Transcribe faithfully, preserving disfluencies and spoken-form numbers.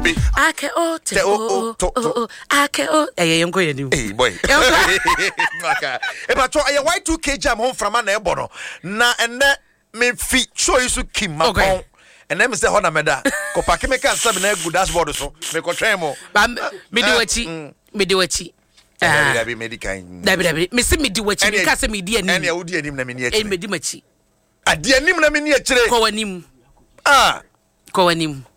Obi. Ake o te o o ake o. Eh yenko yenim. Hey boy. Maka. E ba to aye Y two K jam hon frama na e bono. Na enne me fi show isu kim ma pon. Enne me say ho na meda. Ko pake me kan sabe na gu dashboard so. Me ko twen mo. Ba me di wachi. Me di wachi. Ah. Dabi medical. Dabi dabi. Me se me di wachi. Me ka se me di anim. Enne wo di anim na me ni akire. E me di machi. Adi anim na me ni akire. Ko wanim. Ah. Ko wanim.